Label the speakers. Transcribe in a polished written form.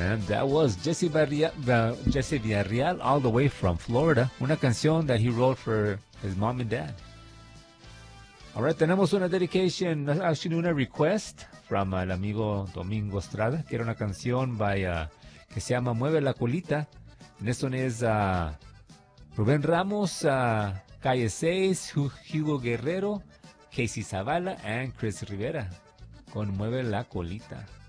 Speaker 1: And that was Jesse Villarreal, all the way from Florida. Una canción that he wrote for his mom and dad. All right, tenemos una dedication, actually una request from el amigo Domingo Estrada, que era una canción que se llama Mueve la Colita. And this one is Rubén Ramos, Calle 6, Hugo Guerrero, Casey Zavala, and Chris Rivera con Mueve la Colita.